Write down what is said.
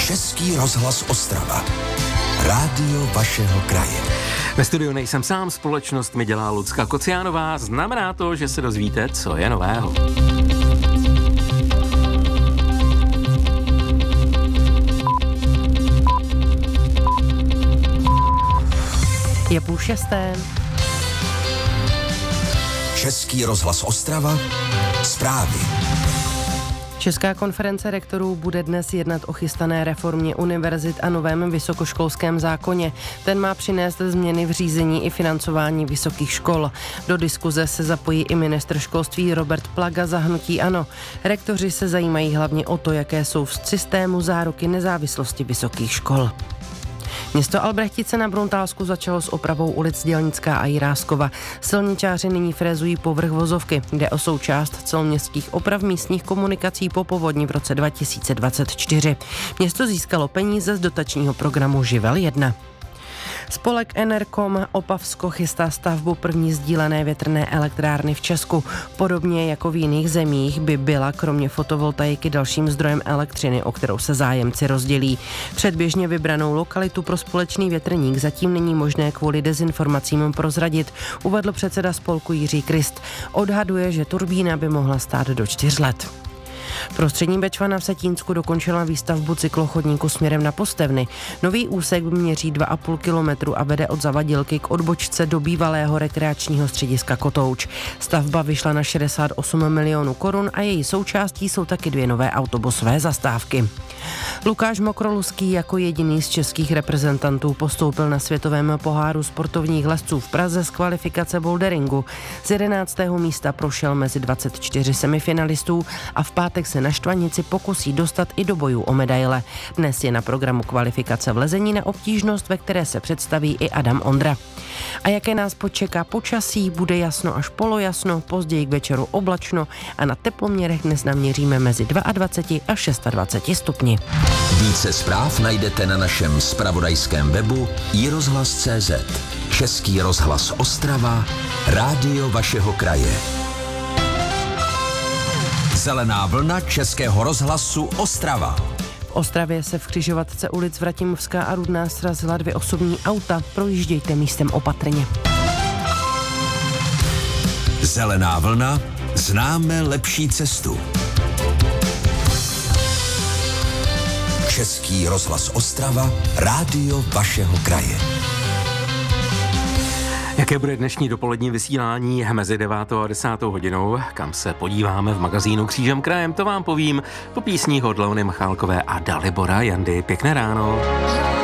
Český rozhlas Ostrava. Rádio vašeho kraje. Ve studiu nejsem sám, společnost mi dělá Lucka Kociánová. Znamená to, že se dozvíte, co je nového. Je 5:30. Český rozhlas Ostrava. Zprávy. Česká konference rektorů bude dnes jednat o chystané reformě univerzit a novém vysokoškolském zákoně. Ten má přinést změny v řízení i financování vysokých škol. Do diskuze se zapojí i ministr školství Robert Plaga za hnutí ANO. Rektoři se zajímají hlavně o to, jaké jsou v systému záruky nezávislosti vysokých škol. Město Albrechtice na Bruntálsku začalo s opravou ulic Dělnická a Jiráskova. Silničáři nyní frézují povrch vozovky. Jde o součást celoměstských oprav místních komunikací po povodni v roce 2024. Město získalo peníze z dotačního programu Živel 1. Spolek Enercom Opavsko chystá stavbu první sdílené větrné elektrárny v Česku. Podobně jako v jiných zemích by byla kromě fotovoltaiky dalším zdrojem elektřiny, o kterou se zájemci rozdělí. Předběžně vybranou lokalitu pro společný větrník zatím není možné kvůli dezinformacím prozradit, uvedl předseda spolku Jiří Krist. Odhaduje, že turbína by mohla stát do 4 let. Prostřední Bečva v Setínsku dokončila výstavbu cyklochodníku směrem na Postevny. Nový úsek měří 2,5 kilometru a vede od Zavadilky k odbočce do bývalého rekreačního střediska Kotouč. Stavba vyšla na 68 milionů korun a její součástí jsou taky 2 nové autobusové zastávky. Lukáš Mokroluský jako jediný z českých reprezentantů postoupil na světovém poháru sportovních lezců v Praze z kvalifikace boulderingu. Z 11. místa prošel mezi 24 semifinalistů a v pátek se na Štvanici pokusí dostat i do bojů o medaile. Dnes je na programu kvalifikace v lezení na obtížnost, ve které se představí i Adam Ondra. A jaké nás počeká počasí, bude jasno až polojasno, později k večeru oblačno a na teploměrech dnes naměříme mezi 22 a 26 stupni. Více zpráv najdete na našem zpravodajském webu iRozhlas.cz. Český rozhlas Ostrava, rádio vašeho kraje. Zelená vlna Českého rozhlasu Ostrava. V Ostravě se v křižovatce ulic Vratimovská a Rudná srazila 2 osobní auta. Projíždějte místem opatrně. Zelená vlna, známe lepší cestu. Český rozhlas Ostrava, rádio vašeho kraje. Jaké bude dnešní dopolední vysílání mezi 9. a 10. hodinou, kam se podíváme v magazínu Křížem krajem, to vám povím po písních od Leony Michálkové a Dalibora Jandy. Pěkné ráno.